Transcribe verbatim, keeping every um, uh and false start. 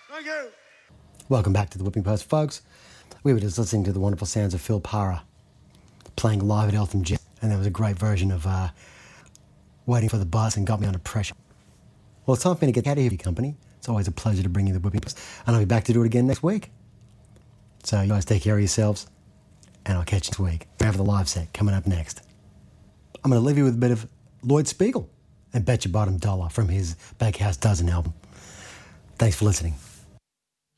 Thank you. Welcome back to the Whipping Post, folks. We were just listening to the wonderful sounds of Phil Parra playing live at Eltham Jet, and there was a great version of uh, Waiting for the Bus and Got Me Under Pressure. Well, it's time for me to get out of here, company. It's always a pleasure to bring you the Whipping Post, and I'll be back to do it again next week. So you guys take care of yourselves, and I'll catch you next week. We have the live set coming up next. I'm going to leave you with a bit of Lloyd Spiegel and Bet Your Bottom Dollar from his Bakehouse Dozen album. Thanks for listening.